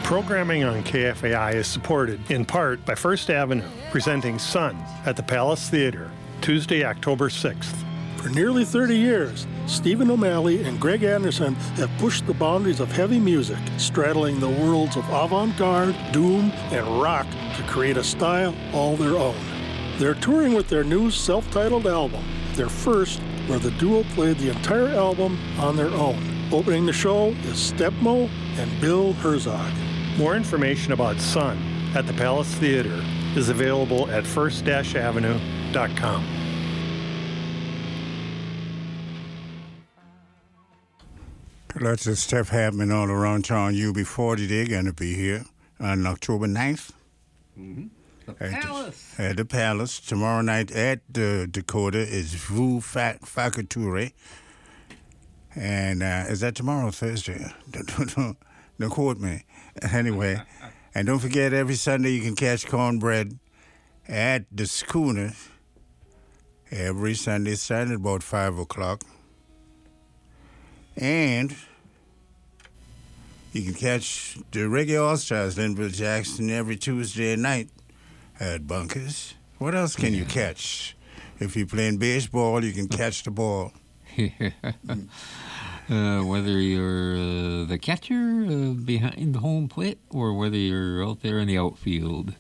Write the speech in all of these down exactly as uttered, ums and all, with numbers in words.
Programming on K F A I is supported in part by First Avenue, presenting Sun at the Palace Theater, Tuesday, October sixth. For nearly thirty years, Stephen O'Malley and Greg Anderson have pushed the boundaries of heavy music, straddling the worlds of avant-garde, doom, and rock to create a style all their own. They're touring with their new self-titled album, their first where the duo played the entire album on their own. Opening the show is Stepmo and Bill Herzog. More information about Sun at the Palace Theater is available at first avenue dot com. Lots of stuff happening all around town. U B forty, they're going to be here on October ninth. Mm-hmm. The at Palace. The, at the Palace. Tomorrow night at the Dakota is Vu Facature. And uh, is that tomorrow or Thursday? Don't, don't, don't quote me. Anyway, and don't forget, every Sunday you can catch Cornbread at the Schooner. Every Sunday, starting at about five o'clock. And you can catch the Reggae All-Stars, Linville Jackson, every Tuesday night at Bunkers. What else can yeah. you catch? If you're playing baseball, you can catch the ball. uh, whether you're uh, the catcher uh, behind the home plate or whether you're out there in the outfield.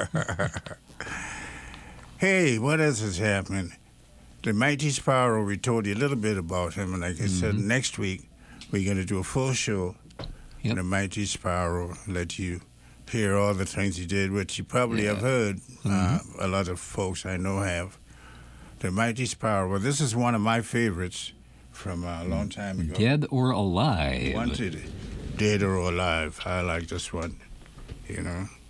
Hey, what else is happening? The Mighty Sparrow, we told you a little bit about him, and like I mm-hmm. said, next week we're going to do a full show yep. on the Mighty Sparrow, let you hear all the things he did, which you probably yeah. have heard. Mm-hmm. Uh, a lot of folks I know have. The Mighty Sparrow. Well, this is one of my favorites from a long time ago. Dead or Alive. Wanted, Dead or Alive. I like this one, you know.